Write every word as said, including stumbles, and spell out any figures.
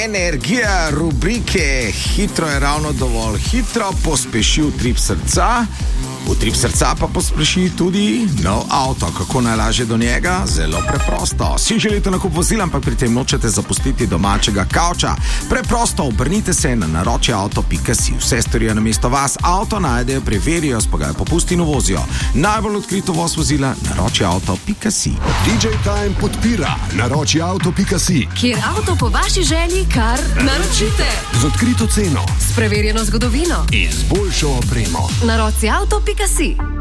Energija rubrike Hitro je ravno dovolj hitro pospeši utrip srca. Utrip srca pa pospeši tudi nov avto. Kako najlažje do njega? Zelo preprosto. Si želite nakup vozila, ampak pri tem nočete zapustiti domačega kavča? Preprosto obrnite se na naročje avto pika si. Vse storijo na mesto vas, avto najdejo, preverijo, spagajo popusti in uvozijo. Najbolj odkrito voz vozila naročje avto pika si. D J Time podpira naročje avto pika si, kjer avto po vaši želji kar naročite. Z odkrito ceno, s preverjeno zgodovino in z boljšo opremo. naročje avto pika si.